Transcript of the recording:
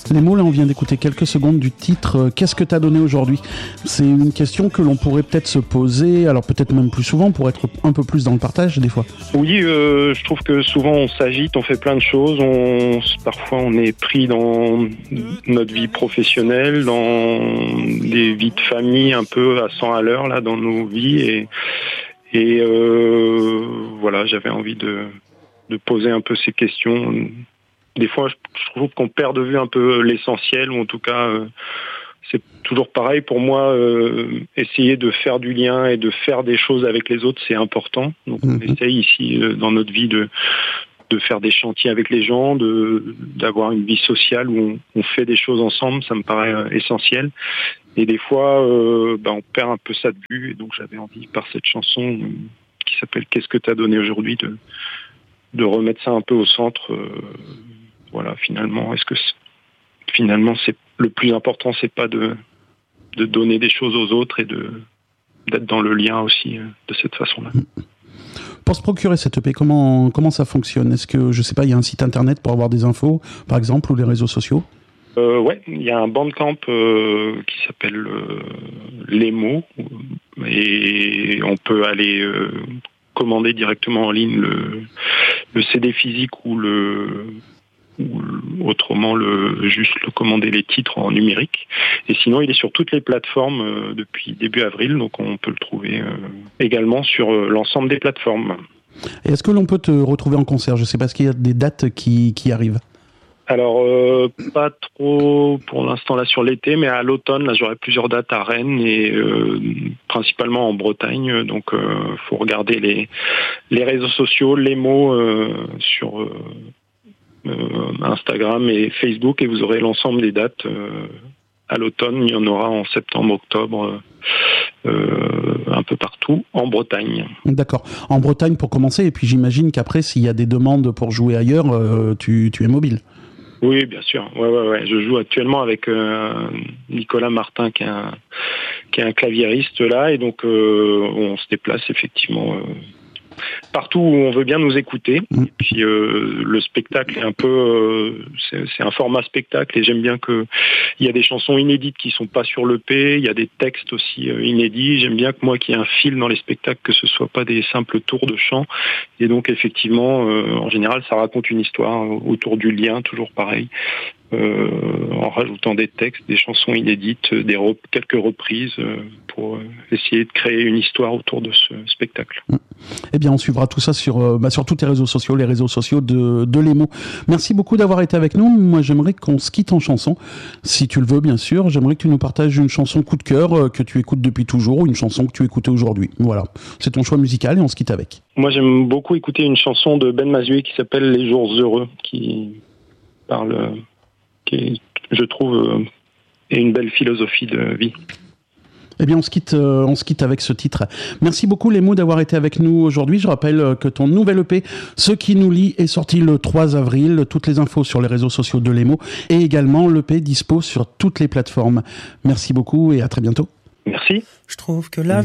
Les mots, là, on vient d'écouter quelques secondes du titre « Qu'est-ce que t'as donné aujourd'hui ?» C'est une question que l'on pourrait peut-être se poser, alors peut-être même plus souvent, pour être un peu plus dans le partage, des fois. Oui, je trouve que souvent on s'agite, on fait plein de choses, parfois on est pris dans notre vie professionnelle, dans des vies de famille un peu à 100 à l'heure, là, dans nos vies, et voilà, j'avais envie de poser un peu ces questions. Des fois, je trouve qu'on perd de vue un peu l'essentiel, ou en tout cas, c'est toujours pareil pour moi. Essayer de faire du lien et de faire des choses avec les autres, c'est important. Donc, on essaye ici, dans notre vie, de faire des chantiers avec les gens, d'avoir une vie sociale où on fait des choses ensemble. Ça me paraît essentiel. Et des fois, on perd un peu ça de vue. Et donc, j'avais envie, par cette chanson qui s'appelle « Qu'est-ce que t'as donné aujourd'hui ?» de remettre ça un peu au centre. Voilà, finalement, c'est le plus important, c'est pas de donner des choses aux autres et d'être dans le lien aussi de cette façon-là. Pour se procurer cette EP, comment ça fonctionne ? Est-ce que, je sais pas, il y a un site internet pour avoir des infos, par exemple, ou les réseaux sociaux ? Ouais, il y a un bandcamp qui s'appelle Les Mots, et on peut aller commander directement en ligne le CD physique ou autrement juste le commander les titres en numérique. Et sinon, il est sur toutes les plateformes depuis début avril, donc on peut le trouver également sur l'ensemble des plateformes. Et est-ce que l'on peut te retrouver en concert ? Je sais pas, est-ce qu'il y a des dates qui arrivent ? Alors, pas trop pour l'instant là sur l'été, mais à l'automne, là j'aurai plusieurs dates à Rennes et principalement en Bretagne. Donc, faut regarder les réseaux sociaux, les mots sur Instagram et Facebook, et vous aurez l'ensemble des dates. À l'automne, il y en aura en septembre, octobre, un peu partout en Bretagne. D'accord. En Bretagne pour commencer, et puis j'imagine qu'après, s'il y a des demandes pour jouer ailleurs, tu es mobile. Oui, bien sûr. Ouais. Je joue actuellement avec Nicolas Martin, qui est un claviériste là, et donc on se déplace effectivement partout où on veut bien nous écouter. Et puis le spectacle est un peu, c'est un format spectacle, et j'aime bien il y a des chansons inédites qui sont pas sur l'EP, il y a des textes aussi inédits. J'aime bien que moi qu'il y ait un fil dans les spectacles, que ce soit pas des simples tours de chant. Et donc effectivement, en général, ça raconte une histoire autour du lien, toujours pareil. En rajoutant des textes, des chansons inédites, quelques reprises pour essayer de créer une histoire autour de ce spectacle. Eh bien, on suivra tout ça sur tous tes réseaux sociaux, les réseaux sociaux de Les Mots. Merci beaucoup d'avoir été avec nous. Moi, j'aimerais qu'on se quitte en chanson. Si tu le veux, bien sûr, j'aimerais que tu nous partages une chanson coup de cœur que tu écoutes depuis toujours, ou une chanson que tu écoutais aujourd'hui. Voilà, c'est ton choix musical et on se quitte avec. Moi, j'aime beaucoup écouter une chanson de Ben Mazué qui s'appelle « Les jours heureux », qui parle... qui, je trouve, est une belle philosophie de vie. Eh bien, on se quitte avec ce titre. Merci beaucoup, Les Mots, d'avoir été avec nous aujourd'hui. Je rappelle que ton nouvel EP, Ce qui nous lie, est sorti le 3 avril. Toutes les infos sur les réseaux sociaux de Les Mots, et également l'EP dispo sur toutes les plateformes. Merci beaucoup et à très bientôt. Merci. Je trouve que la